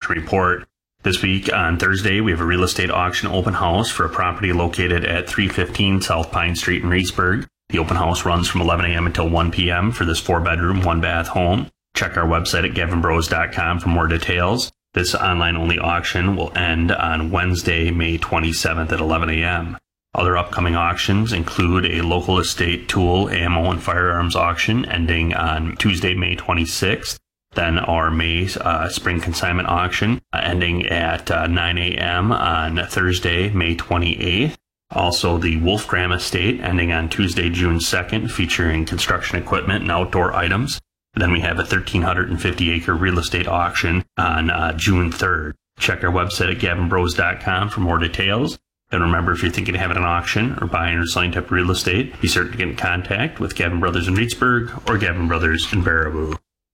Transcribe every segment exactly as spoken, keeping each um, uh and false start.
Auction Report. This week on Thursday, we have a real estate auction open house for a property located at three fifteen South Pine Street in Reedsburg. The open house runs from eleven a.m. until one p.m. for this four-bedroom, one-bath home. Check our website at gavin bros dot com for more details. This online-only auction will end on Wednesday, May twenty-seventh at eleven a.m. Other upcoming auctions include a local estate tool, ammo, and firearms auction ending on Tuesday, May twenty-sixth. Then our May uh, spring consignment auction uh, ending at uh, nine a.m. on Thursday, May twenty-eighth. Also, the Wolfgram Estate ending on Tuesday, June second, featuring construction equipment and outdoor items. Then we have a one thousand three hundred fifty acre real estate auction on uh, June third. Check our website at gavin bros dot com for more details. And remember, if you're thinking of having an auction or buying or selling type of real estate, be certain to get in contact with Gavin Brothers in Reedsburg or Gavin Brothers in Baraboo.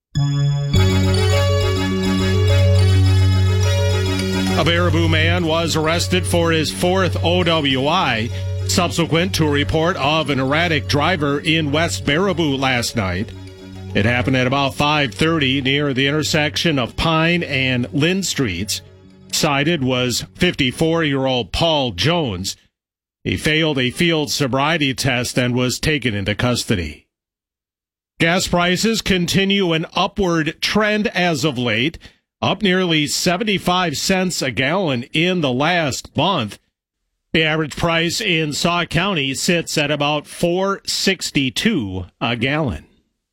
A Baraboo man was arrested for his fourth O W I, subsequent to a report of an erratic driver in West Baraboo last night. It happened at about five thirty near the intersection of Pine and Lynn Streets. Cited was fifty-four-year-old Paul Jones. He failed a field sobriety test and was taken into custody. Gas prices continue an upward trend as of late, up nearly seventy-five cents a gallon in the last month. The average price in Sauk County sits at about four sixty-two a gallon.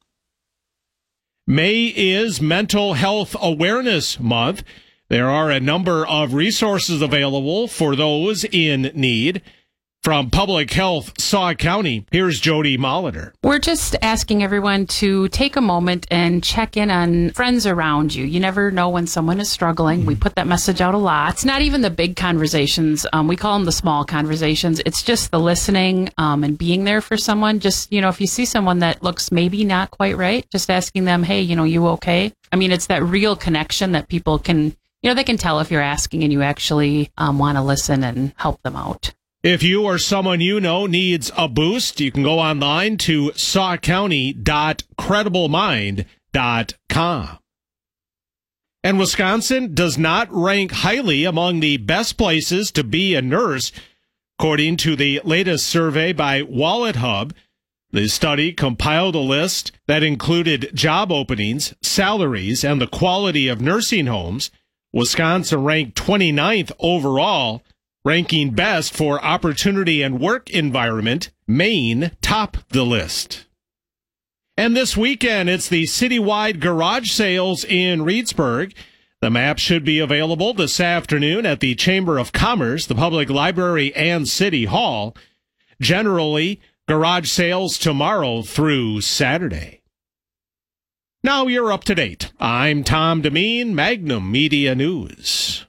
May is Mental Health Awareness Month. There are a number of resources available for those in need. From Public Health Sauk County, here's Jody Molitor. We're just asking everyone to take a moment and check in on friends around you. You never know when someone is struggling. We put that message out a lot. It's not even the big conversations. Um, we call them the small conversations. It's just the listening um, and being there for someone. Just, you know, if you see someone that looks maybe not quite right, just asking them, hey, you know, you okay? I mean, it's that real connection that people can, you know, they can tell if you're asking and you actually um, want to listen and help them out. If you or someone you know needs a boost, you can go online to sauk county dot credible mind dot com. And Wisconsin does not rank highly among the best places to be a nurse, according to the latest survey by WalletHub. The study compiled a list that included job openings, salaries, and the quality of nursing homes. Wisconsin ranked twenty-ninth overall, ranking best for opportunity and work environment. Maine topped the list. And this weekend, it's the citywide garage sales in Reedsburg. The map should be available this afternoon at the Chamber of Commerce, the Public Library, and City Hall. Generally, garage sales tomorrow through Saturday. Now you're up to date. I'm Tom Demeen, Magnum Media News.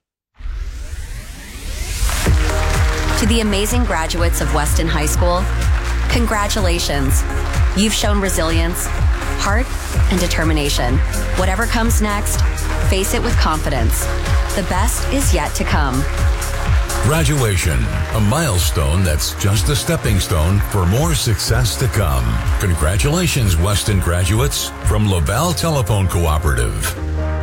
To the amazing graduates of Weston High School, congratulations. You've shown resilience, heart, and determination. Whatever comes next, face it with confidence. The best is yet to come. Graduation, a milestone that's just a stepping stone for more success to come. Congratulations, Weston graduates, from Laval Telephone Cooperative.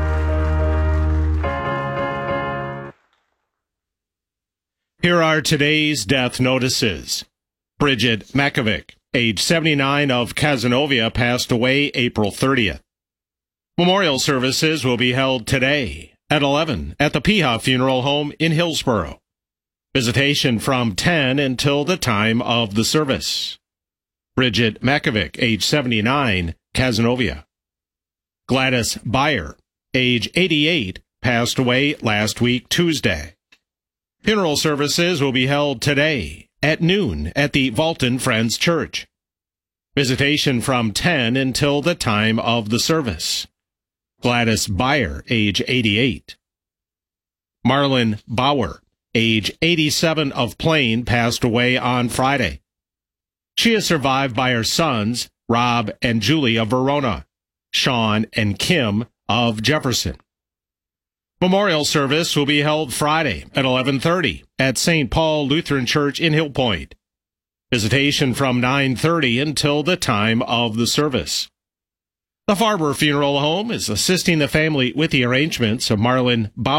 Here are today's death notices. Bridget Makovic, age seventy-nine, of Cazenovia, passed away April thirtieth. Memorial services will be held today at eleven at the Piha Funeral Home in Hillsboro. Visitation from ten until the time of the service. Bridget Makovic, age seventy-nine, Cazenovia. Gladys Beyer, age eighty-eight, passed away last week Tuesday. Funeral services will be held today at noon at the Valton Friends Church. Visitation from ten until the time of the service. Gladys Beyer, age eighty-eight. Marlon Bauer, age eighty-seven, of Plain, passed away on Friday. She is survived by her sons, Rob and Julie of Verona, Sean and Kim of Jefferson. Memorial service will be held Friday at eleven thirty at Saint Paul Lutheran Church in Hill Point. Visitation from nine thirty until the time of the service. The Farber Funeral Home is assisting the family with the arrangements of Marlon Bauer.